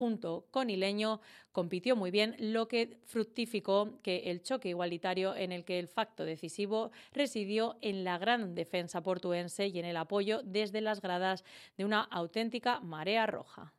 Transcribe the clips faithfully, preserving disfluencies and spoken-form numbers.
conjunto conileño compitió muy bien, lo que fructificó que el choque igualitario en el que el facto decisivo residió en la gran defensa portuense y en el apoyo desde las gradas de una auténtica marea roja.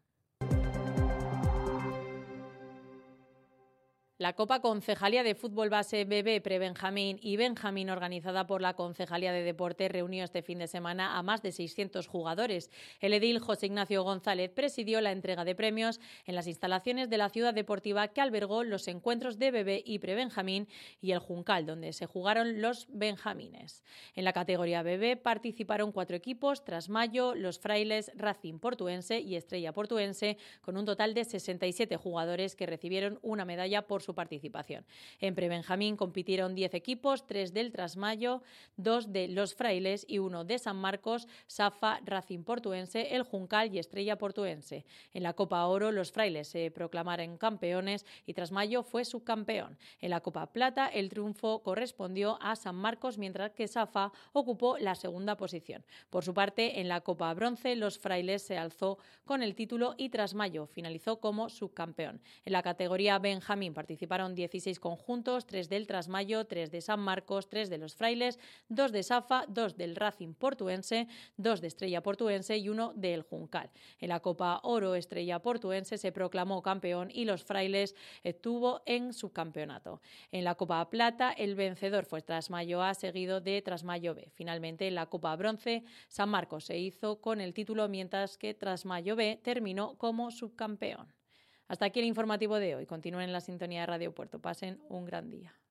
La Copa Concejalía de Fútbol Base B B Prebenjamín y Benjamín, organizada por la Concejalía de Deporte, reunió este fin de semana a más de seiscientos jugadores. El edil José Ignacio González presidió la entrega de premios en las instalaciones de la ciudad deportiva que albergó los encuentros de B B y Prebenjamín y el Juncal, donde se jugaron los benjamines. En la categoría B B participaron cuatro equipos: Trasmayo, Los Frailes, Racing Portuense y Estrella Portuense, con un total de sesenta y siete jugadores que recibieron una medalla por su participación. En Prebenjamín compitieron diez equipos, tres del Trasmayo, dos de Los Frailes y uno de San Marcos, Safa, Racing Portuense, El Juncal y Estrella Portuense. En la Copa Oro, Los Frailes se proclamaron campeones y Trasmayo fue subcampeón. En la Copa Plata, el triunfo correspondió a San Marcos, mientras que Safa ocupó la segunda posición. Por su parte, en la Copa Bronce, Los Frailes se alzó con el título y Trasmayo finalizó como subcampeón. En la categoría Benjamín participaron dieciséis conjuntos, tres del Trasmayo, tres de San Marcos, tres de Los Frailes, dos de Safa, dos del Racing Portuense, dos de Estrella Portuense y uno del Juncal. En la Copa Oro, Estrella Portuense se proclamó campeón y Los Frailes estuvo en subcampeonato. En la Copa Plata, el vencedor fue Trasmayo A, seguido de Trasmayo B. Finalmente, en la Copa Bronce, San Marcos se hizo con el título, mientras que Trasmayo B terminó como subcampeón. Hasta aquí el informativo de hoy. Continúen en la sintonía de Radio Puerto. Pasen un gran día.